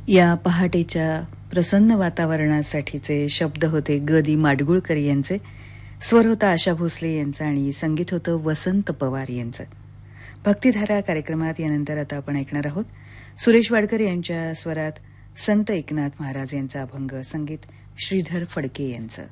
या पहाटेच्या प्रसन्न वातावरणासाठीचे शब्द होते ग दी माडगुळकर यांचे, स्वर होता आशा भोसले यांचा आणि संगीत होतं वसंत पवार यांचं. भक्तिधारा कार्यक्रमात यानंतर आता आपण ऐकणार आहोत सुरेश वाडकर यांच्या स्वरात संत एकनाथ महाराज यांचा अभंग, संगीत श्रीधर फडके यांचं.